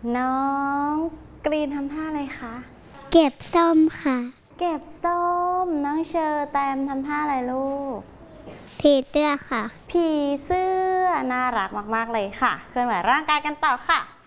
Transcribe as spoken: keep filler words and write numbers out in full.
น้องกรีนทำท่าอะไรคะเก็บส้มค่ะเก็บส้มน้องเชอร์แตมทำท่าอะไรลูกผีเสื้อค่ะผีเสื้อน่ารักมากๆเลยค่ะเคลื่อนไหวร่างกายกันต่อค่ะ